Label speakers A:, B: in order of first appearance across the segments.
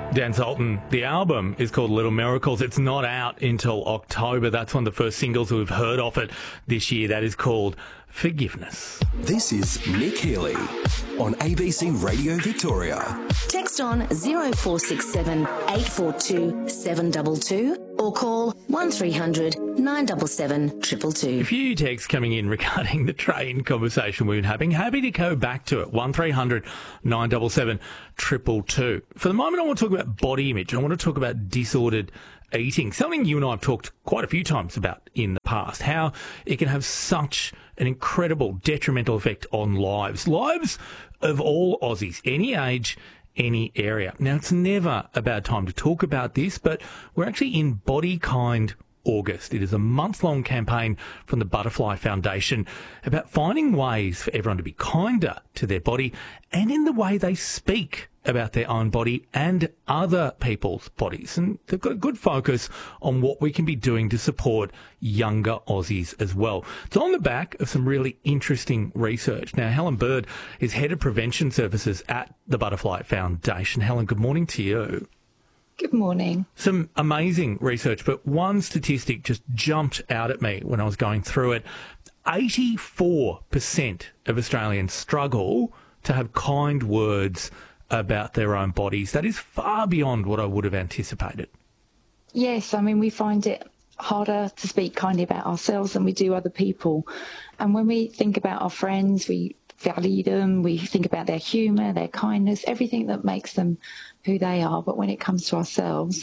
A: Dan Sultan, the album is called Little Miracles. It's not out until October. That's one of the first singles we've heard off it this year. That is called Forgiveness.
B: This is Nick Healy on ABC Radio Victoria.
C: Text on 0467 842 722 or call 1300 977 222.
A: A few texts coming in regarding the train conversation we've been having. Happy to go back to it. 1300 977 222. For the moment, I want to talk about body image. I want to talk about disordered eating, something you and I have talked quite a few times about in the past, how it can have such an incredible detrimental effect on lives of all Aussies, any age, any area. Now, it's never a bad time to talk about this, but we're actually in Body Kind August. It is a month-long campaign from the Butterfly Foundation about finding ways for everyone to be kinder to their body and in the way they speak about their own body and other people's bodies. And they've got a good focus on what we can be doing to support younger Aussies as well. It's on the back of some really interesting research. Now, Helen Bird is Head of Prevention Services at the Butterfly Foundation. Helen, good morning to you.
D: Good morning.
A: Some amazing research, but one statistic just jumped out at me when I was going through it. 84% of Australians struggle to have kind words about their own bodies. That is far beyond what I would have anticipated.
D: Yes, I mean, we find it harder to speak kindly about ourselves than we do other people. And when we think about our friends, we value them, we think about their humour, their kindness, everything that makes them who they are. But when it comes to ourselves,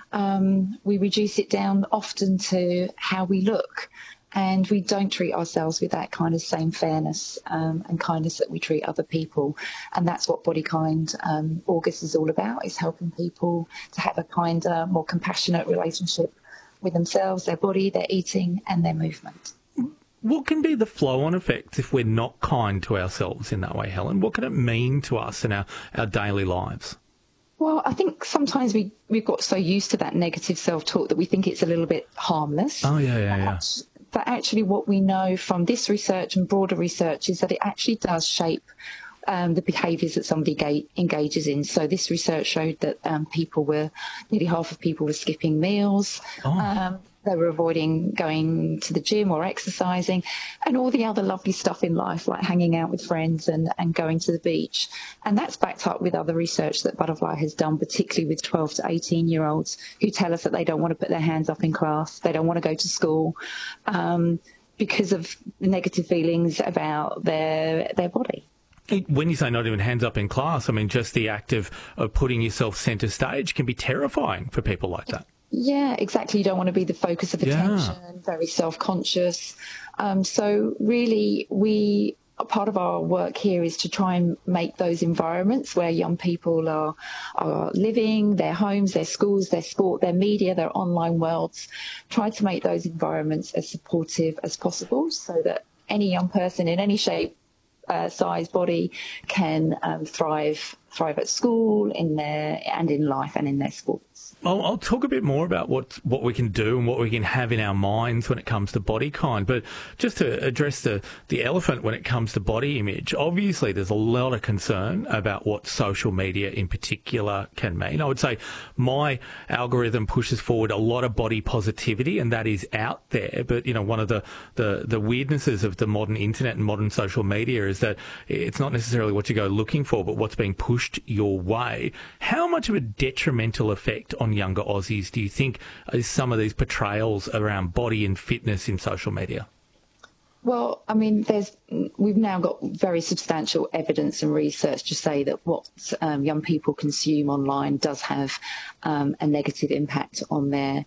D: we reduce it down often to how we look. And we don't treat ourselves with that kind of same fairness and kindness that we treat other people. And that's what Body Kind August is all about, is helping people to have a kinder, more compassionate relationship with themselves, their body, their eating and their movement.
A: What can be the flow-on effects if we're not kind to ourselves in that way, Helen? What can it mean to us in our daily lives?
D: Well, I think sometimes we've got so used to that negative self-talk that we think it's a little bit harmless.
A: Oh, yeah.
D: But actually what we know from this research and broader research is that it actually does shape the behaviours that somebody engages in. So this research showed that nearly half of people were skipping meals. They were avoiding going to the gym or exercising and all the other lovely stuff in life, like hanging out with friends and going to the beach. And that's backed up with other research that Butterfly has done, particularly with 12 to 18-year-olds who tell us that they don't want to put their hands up in class, they don't want to go to school because of the negative feelings about their body.
A: When you say not even hands up in class, I mean just the act of putting yourself centre stage can be terrifying for people like that.
D: Yeah, exactly. You don't want to be the focus of attention, very self-conscious. So really, part of our work here is to try and make those environments where young people are living, their homes, their schools, their sport, their media, their online worlds, try to make those environments as supportive as possible so that any young person in any shape, size, body can thrive at school, in life and in their sports.
A: I'll talk a bit more about what we can do and what we can have in our minds when it comes to body kind. But just to address the elephant when it comes to body image, obviously there's a lot of concern about what social media in particular can mean. I would say my algorithm pushes forward a lot of body positivity, and that is out there. But, one of the weirdnesses of the modern internet and modern social media is that it's not necessarily what you go looking for, but what's being pushed your way. How much of a detrimental effect on younger Aussies do you think is some of these portrayals around body and fitness in social media?
D: Well, I mean, we've now got very substantial evidence and research to say that what young people consume online does have a negative impact on their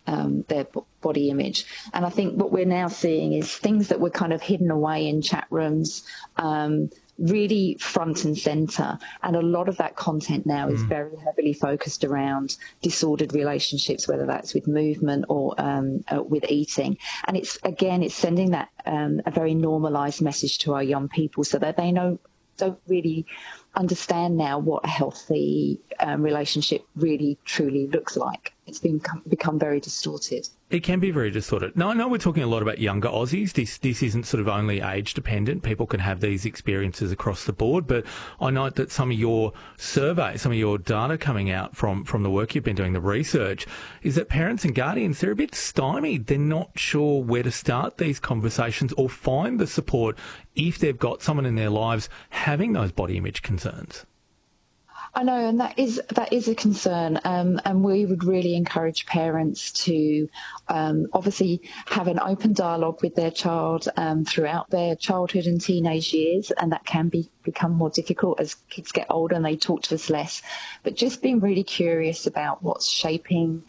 D: body image. And I think what we're now seeing is things that were kind of hidden away in chat rooms, really front and centre, and a lot of that content now is very heavily focused around disordered relationships, whether that's with movement or with eating. And it's sending that a very normalised message to our young people so that they don't really understand now what a healthy relationship really truly looks like. it's become very distorted.
A: It can be very distorted. Now, I know we're talking a lot about younger Aussies. This isn't sort of only age dependent. People can have these experiences across the board. But I note that some of your surveys, some of your data coming out from the work you've been doing, the research, is that parents and guardians, they're a bit stymied. They're not sure where to start these conversations or find the support if they've got someone in their lives having those body image concerns.
D: I know, and that is a concern, and we would really encourage parents to obviously have an open dialogue with their child throughout their childhood and teenage years, and that can become more difficult as kids get older and they talk to us less. But just being really curious about what's shaping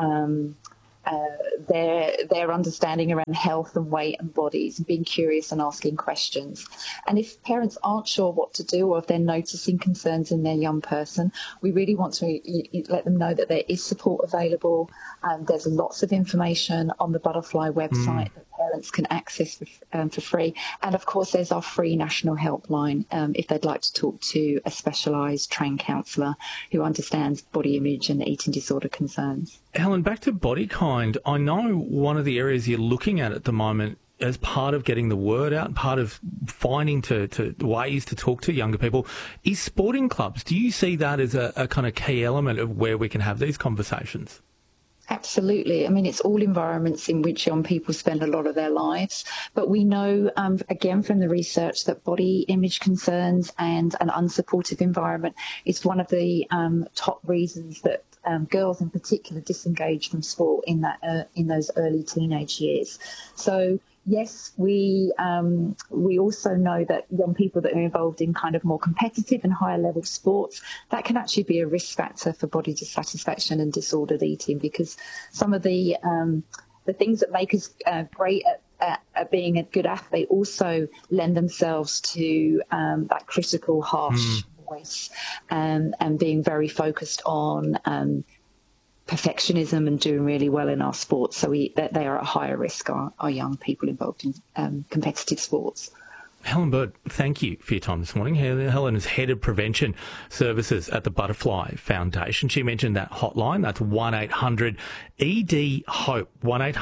D: their understanding around health and weight and bodies, and being curious and asking questions. And if parents aren't sure what to do, or if they're noticing concerns in their young person, we really want to let them know that there is support available. There's lots of information on the Butterfly website that parents can access for free. And of course, there's our free national helpline if they'd like to talk to a specialised trained counsellor who understands body image and eating disorder concerns.
A: Helen, back to Body Kind. I know one of the areas you're looking at the moment as part of getting the word out, part of finding to ways to talk to younger people, is sporting clubs. Do you see that as a kind of key element of where we can have these conversations?
D: Absolutely. I mean, it's all environments in which young people spend a lot of their lives. But we know, again, from the research that body image concerns and an unsupportive environment is one of the top reasons that girls in particular disengage from sport in those early teenage years. So yes, we also know that young people that are involved in kind of more competitive and higher level sports, that can actually be a risk factor for body dissatisfaction and disordered eating, because some of the things that make us great at being a good athlete also lend themselves to that critical, harsh voice and being very focused on perfectionism and doing really well in our sports. So they are at higher risk, our young people involved in competitive sports.
A: Helen Bird, thank you for your time this morning. Helen is Head of Prevention Services at the Butterfly Foundation. She mentioned that hotline. That's 1-800-ED-HOPE,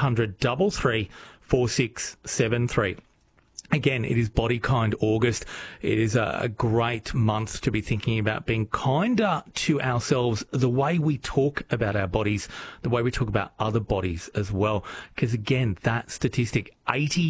A: 1-800-33-4673. Again, it is Body Kind August. It is a great month to be thinking about being kinder to ourselves, the way we talk about our bodies, the way we talk about other bodies as well. Because again, that statistic,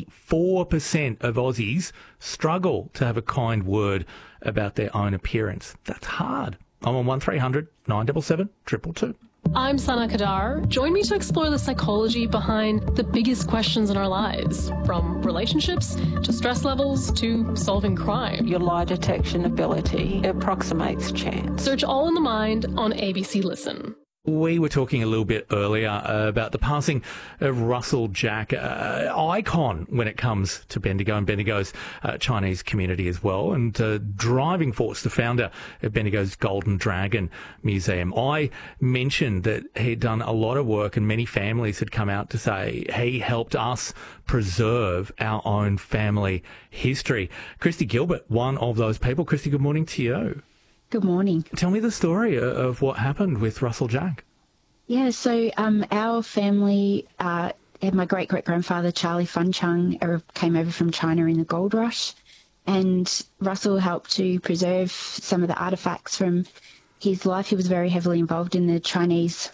A: 84% of Aussies struggle to have a kind word about their own appearance. That's hard. I'm on 1300 977 222.
E: I'm Sana Kadar. Join me to explore the psychology behind the biggest questions in our lives, from relationships to stress levels to solving crime.
F: Your lie detection ability approximates chance.
E: Search All in the Mind on ABC Listen.
A: We were talking a little bit earlier about the passing of Russell Jack, icon when it comes to Bendigo and Bendigo's Chinese community as well, and driving force, the founder of Bendigo's Golden Dragon Museum. I mentioned that he'd done a lot of work and many families had come out to say he helped us preserve our own family history. Christy Gilbert, one of those people. Christy, good morning to you.
G: Good morning.
A: Tell me the story of what happened with Russell Jack.
G: Yeah, so our family, my great-great-grandfather, Charlie Fun Chung, came over from China in the gold rush, and Russell helped to preserve some of the artefacts from his life. He was very heavily involved in the Chinese,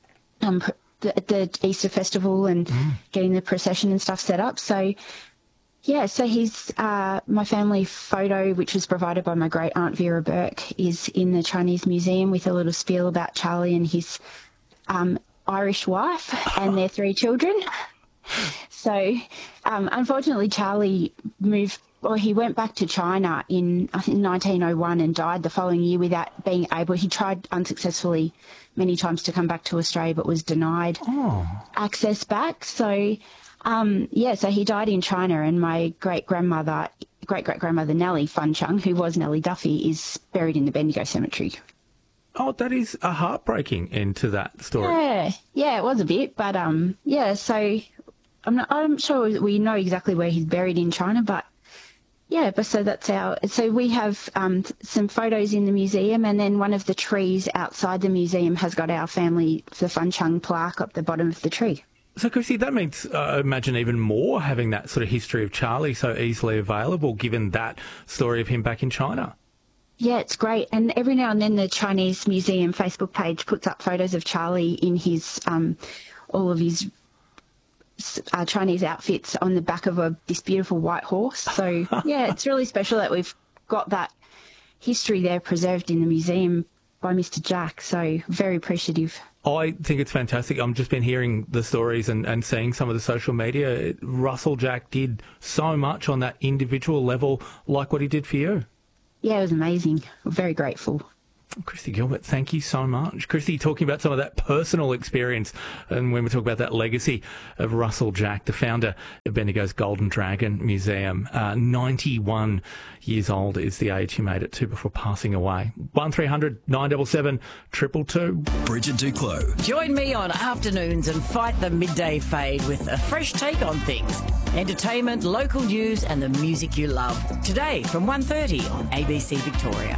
G: the Easter festival and getting the procession and stuff set up. So yeah, so he's my family photo, which was provided by my great aunt Vera Burke, is in the Chinese Museum with a little spiel about Charlie and his Irish wife and their 3 children. So unfortunately, Charlie he went back to China in, I think, 1901 and died the following year without being able. He tried unsuccessfully many times to come back to Australia, but was denied access back. So so he died in China, and my great-great-grandmother Nellie Fun Chung, who was Nellie Duffy, is buried in the Bendigo Cemetery.
A: Oh, that is a heartbreaking end to that story.
G: Yeah, it was a bit, but so I'm sure we know exactly where he's buried in China, but Yeah, but so we have some photos in the museum, and then one of the trees outside the museum has got our family, the Fun Chung plaque up the bottom of the tree.
A: So, Chrissy, that means, I imagine, even more having that sort of history of Charlie so easily available, given that story of him back in China.
G: Yeah, it's great. And every now and then the Chinese Museum Facebook page puts up photos of Charlie in his all of his Chinese outfits on the back of this beautiful white horse. So, yeah, it's really special that we've got that history there preserved in the museum by Mr. Jack. So very appreciative.
A: I think it's fantastic. I've just been hearing the stories and seeing some of the social media. Russell Jack did so much on that individual level, like what he did for you. Yeah,
G: it was amazing. I'm very grateful.
A: Christy Gilbert, thank you so much. Christy, talking about some of that personal experience, and when we talk about that legacy of Russell Jack, the founder of Bendigo's Golden Dragon Museum, 91 years old is the age he made it to before passing away. 1300 977 222.
B: Bridget Duclos.
H: Join me on afternoons and fight the midday fade with a fresh take on things. Entertainment, local news and the music you love. Today from 1:30 on ABC Victoria.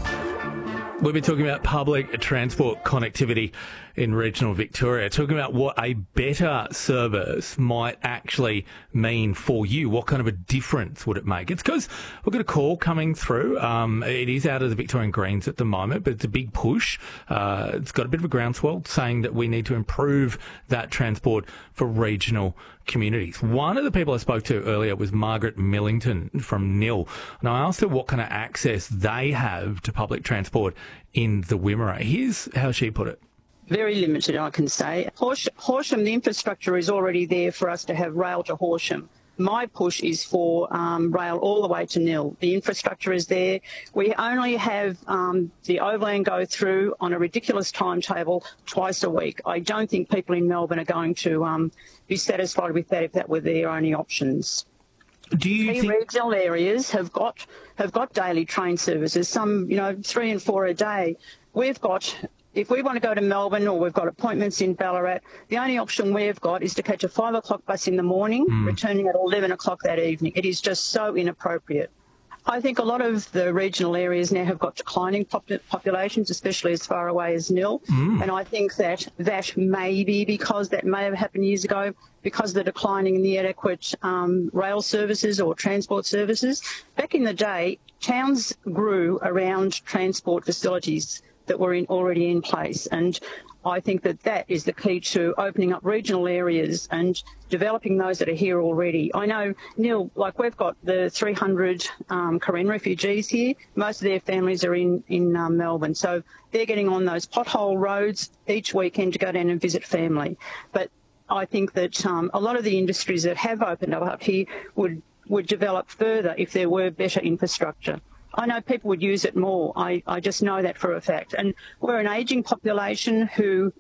A: We've been talking about public transport connectivity in regional Victoria, talking about what a better service might actually mean for you. What kind of a difference would it make? It's because we've got a call coming through. It is out of the Victorian Greens at the moment, but it's a big push. It's got a bit of a groundswell saying that we need to improve that transport for regional communities. One of the people I spoke to earlier was Margaret Millington from NIL, and I asked her what kind of access they have to public transport in the Wimmera. Here's how she put it.
I: Very limited, I can say. Horsham, the infrastructure is already there for us to have rail to Horsham. My push is for rail all the way to NIL. The infrastructure is there. We only have the overland go through on a ridiculous timetable twice a week. I don't think people in Melbourne are going to be satisfied with that if that were their only options.
A: Do you think
I: regional areas have got daily train services, some 3 and 4 a day. We've got, if we want to go to Melbourne or we've got appointments in Ballarat, the only option we've got is to catch a 5 o'clock bus in the morning, returning at 11 o'clock that evening. It is just so inappropriate. I think a lot of the regional areas now have got declining populations, especially as far away as NIL. And I think that may be because that may have happened years ago, because of the declining in the inadequate rail services or transport services. Back in the day, towns grew around transport facilities that were already in place. And I think that is the key to opening up regional areas and developing those that are here already. I know, Neil, like we've got the 300 Karen refugees here. Most of their families are in Melbourne. So they're getting on those pothole roads each weekend to go down and visit family. But I think that a lot of the industries that have opened up here would develop further if there were better infrastructure. I know people would use it more. I just know that for a fact. And we're an ageing population who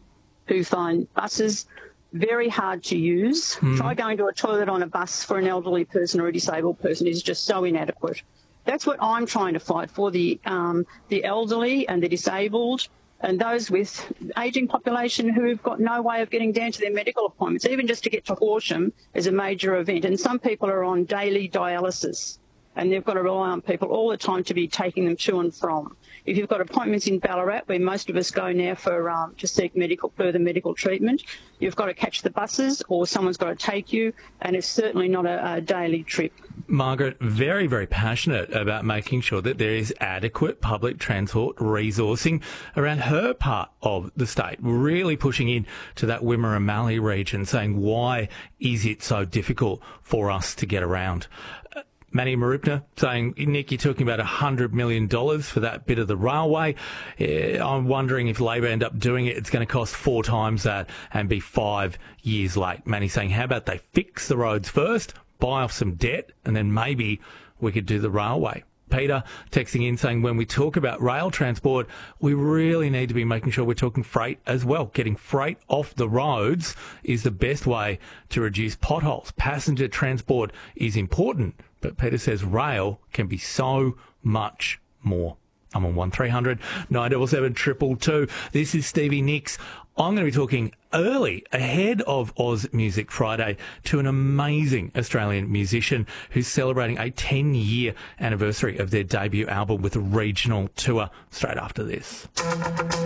I: find buses very hard to use. Try going to a toilet on a bus for an elderly person or a disabled person is just so inadequate. That's what I'm trying to fight for, the elderly and the disabled and those with ageing population who've got no way of getting down to their medical appointments, even just to get to Horsham is a major event. And some people are on daily dialysis, and they've got to rely on people all the time to be taking them to and from. If you've got appointments in Ballarat, where most of us go now for to seek further medical treatment, you've got to catch the buses or someone's got to take you, and it's certainly not a daily trip.
A: Margaret, very, very passionate about making sure that there is adequate public transport resourcing around her part of the state, really pushing in to that Wimmera Mallee region, saying why is it so difficult for us to get around? Manny Marupna saying, Nick, you're talking about $100 million for that bit of the railway. I'm wondering if Labor end up doing it, it's going to cost 4 times that and be 5 years late. Manny saying, how about they fix the roads first, buy off some debt, and then maybe we could do the railway. Peter texting in saying, when we talk about rail transport, we really need to be making sure we're talking freight as well. Getting freight off the roads is the best way to reduce potholes. Passenger transport is important, but Peter says rail can be so much more. I'm on 1300 977 222. This is Stevie Nicks. I'm going to be talking early, ahead of Oz Music Friday, to an amazing Australian musician who's celebrating a 10-year anniversary of their debut album with a regional tour straight after this.